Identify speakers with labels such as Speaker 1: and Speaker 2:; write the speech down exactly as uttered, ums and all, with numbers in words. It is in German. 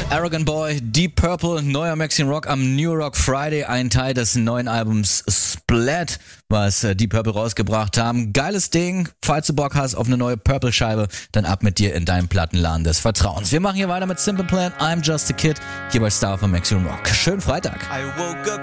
Speaker 1: Arrogant Boy, Deep Purple, neuer Maxim Rock am New Rock Friday, ein Teil des neuen Albums Splat, was Deep Purple rausgebracht haben. Geiles Ding, falls du Bock hast auf eine neue Purple-Scheibe, dann ab mit dir in deinem Plattenladen des Vertrauens. Wir machen hier weiter mit Simple Plan, I'm Just a Kid, hier bei Star von Maxim Rock. Schönen Freitag.